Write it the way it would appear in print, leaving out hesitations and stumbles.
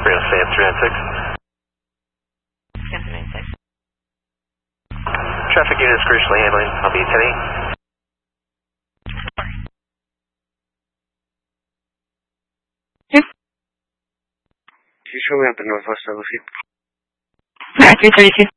Rio Sam 396. Sam 396. Traffic units crucially handling. I'll be 10-8. Show me up the Northwest 7 feet. 332.